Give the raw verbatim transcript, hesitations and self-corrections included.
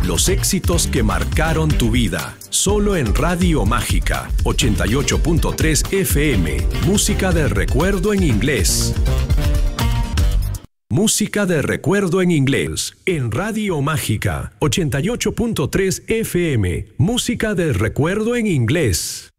Los éxitos que marcaron tu vida. Solo en Radio Mágica ochenta y ocho punto tres F M. Música de recuerdo en inglés. Música de recuerdo en inglés. En Radio Mágica ochenta y ocho punto tres F M. Música de recuerdo en inglés.